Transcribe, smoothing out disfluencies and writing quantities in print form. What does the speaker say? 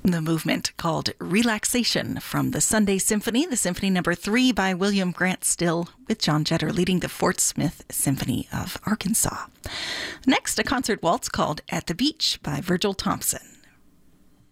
The movement called Relaxation from the Sunday Symphony, the Symphony Number 3 by William Grant Still, with John Jetter leading the Fort Smith Symphony of Arkansas. Next, a concert waltz called At the Beach by Virgil Thompson.